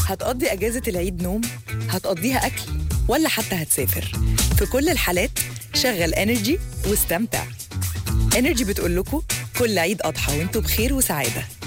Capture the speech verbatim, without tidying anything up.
هتقضي أجازة العيد نوم؟ هتقضيها أكل؟ ولا حتى هتسافر؟ في كل الحالات شغل انرجي واستمتع. انرجي بتقول لكم كل عيد أضحى وانتوا بخير وسعادة.